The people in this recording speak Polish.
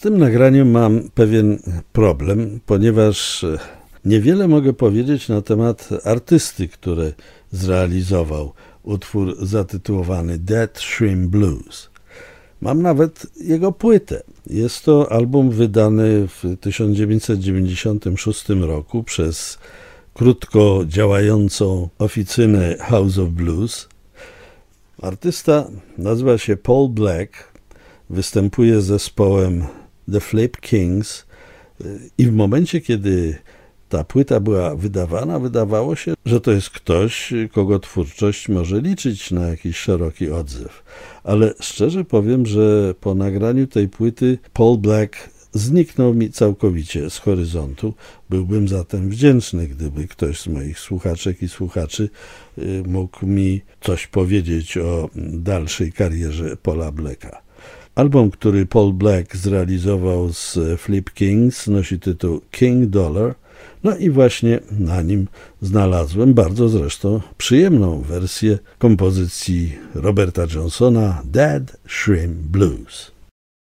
tym nagraniem mam pewien problem, ponieważ niewiele mogę powiedzieć na temat artysty, który zrealizował utwór zatytułowany Dead Shrimp Blues. Mam nawet jego płytę. Jest to album wydany w 1996 roku przez krótko działającą oficynę House of Blues. Artysta nazywa się Paul Black, występuje z zespołem The Flip Kings i w momencie, kiedy ta płyta była wydawana, wydawało się, że to jest ktoś, kogo twórczość może liczyć na jakiś szeroki odzew. Ale szczerze powiem, że po nagraniu tej płyty Paul Black zniknął mi całkowicie z horyzontu. Byłbym zatem wdzięczny, gdyby ktoś z moich słuchaczek i słuchaczy mógł mi coś powiedzieć o dalszej karierze Paula Blacka. Album, który Paul Black zrealizował z Flip Kings, nosi tytuł King Dollar. No i właśnie na nim znalazłem bardzo zresztą przyjemną wersję kompozycji Roberta Johnsona Dead Shrimp Blues.